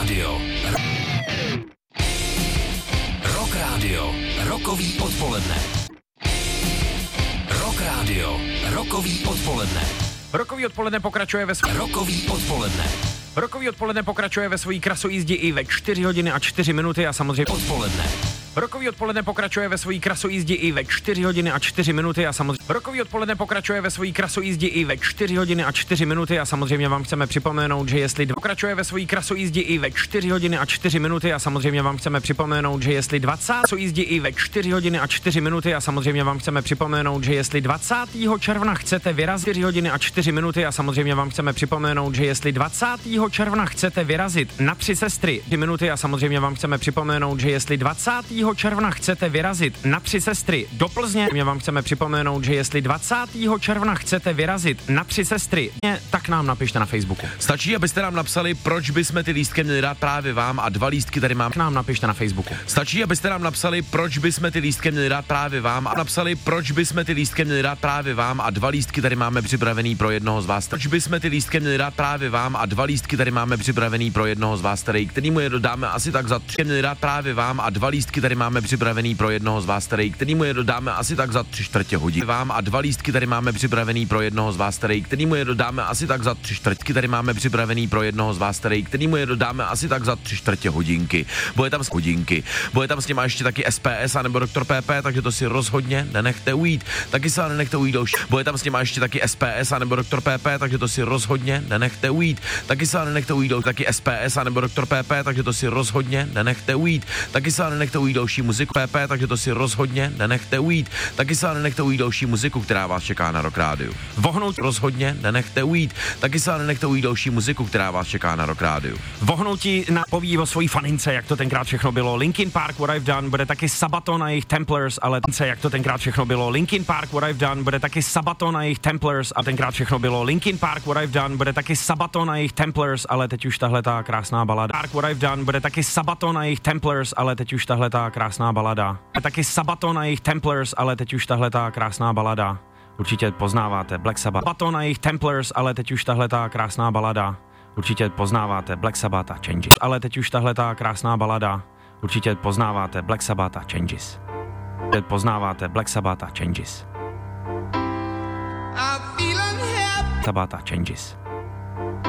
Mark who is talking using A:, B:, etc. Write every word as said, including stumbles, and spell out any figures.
A: Radio. Rock Radio. Rokový odpoledne. Rock Radio. Rokový odpoledne.
B: Rokový odpoledne pokračuje ve své...
A: Rokový odpoledne.
B: Rokový odpoledne pokračuje ve svojí krasojízdě i ve čtyři hodiny a čtyři minuty a samozřejmě...
A: Odpoledne.
B: Rokový odpoledne pokračuje ve svojí krasojízdě i ve čtyři hodiny a čtyři minuty a samozřejmě... Rokový odpoledne pokračuje ve svojí krasojízdě i ve čtyři hodiny a čtyři minuty a samozřejmě vám chceme připomenout, že jestli... Pokračuje ve svojí krasojízdě i ve čtyři hodiny a čtyři minuty a samozřejmě vám chceme připomenout, že jestli dvacátého krasojízdě i ve čtyři hodiny a čtyři minuty a samozřejmě vám chceme připomenout, že jestli dvacátého června chcete vyrazit čtyři hodiny a čtyři minuty a samozřejmě vám chceme připomenout, že jestli dvacátého června chcete vyrazit na Tři sestry tři minuty a samozřejmě vám chceme připomenout, že jestli dvacátého června chcete vyrazit na Tři sestry do Plzně, mě vám chceme připomenout, že jestli dvacátého června chcete vyrazit na Tři sestry, tak nám napište na Facebooku.
C: Stačí, abyste nám napsali, proč bychom ty lístky měli dát právě vám, a dva lístky tady mám.
B: Tak nám napište na Facebooku.
C: Stačí, abyste nám napsali, proč bychom ty lístky měli dát právě vám, a napsali, proč bychom ty lístky měli dát právě vám, a dva lístky tady máme připravený pro jednoho z vás. Proč bychom ty lístky měli dát právě vám, a dva lístky tady máme připravený pro jednoho z vás, který, kterýmu je dodáme asi tak za tři měli dát právě vám, a dva lístky tady máme připravený pro jednoho z vás, který, kterýmu je dodáme asi tak za tři čtvrtě hodiny. Vám a dva lístky tady máme připravený pro jednoho z vás, který, kterýmu je dodáme asi tak za tři čtvrtky tady máme připravený pro jednoho z vás, který, kterýmu je dodáme asi tak za tři čtvrtě hodinky. Bude tam z hodinky. Bude tam s nima ještě taky S P S a nebo doktor P P, takže to si rozhodně nenechte ujít. Taky se nenechte ujít už. Bude tam s nima ještě taky S P S a nebo doktor P P, takže to si rozhodně nenechte ujít. Taky se nenechte ujít taky S P S a nebo doktor P P, takže to si rozhodně nenechte ujít. Taky se nenechte ujít další muziku P P, takže to si rozhodně nenechte ujít. Taky se nenechte ujít další muziku, která vás čeká na Rock Rádiu.
B: Vohnout
C: rozhodně nenechte ujít. Taky se nenechte ujít další muziku, která vás čeká na Rock Rádiu.
B: Vohnutí na poví o svojí fanince, jak to tenkrát všechno bylo. Linkin Park, What I've Done, bude taky Sabaton a jejich Templars, ale jak to tenkrát všechno bylo. Linkin Park, What I've Done, bude taky Sabaton a jejich Templars a tenkrát všechno bylo. Linkin Park, What I've Done, bude taky Sabaton a jejich Templars, ale teď už tahle ta krásná balada. Park, What I've Done, bude taky Sabaton a jejich Templars, ale teď už tahle ta krásná balada. A taky Sabaton a jejich Templars, ale teď už tahle ta krásná balada. Určitě poznáváte Black Sabbath. Sabaton a jejich Templars, ale teď už tahle ta krásná balada. Určitě poznáváte Black Sabbath a Changes. Ale teď už tahle ta krásná balada. Určitě poznáváte Black Sabbath a Changes. Určitě poznáváte Black Sabbath a Changes. Sabbath a Changes.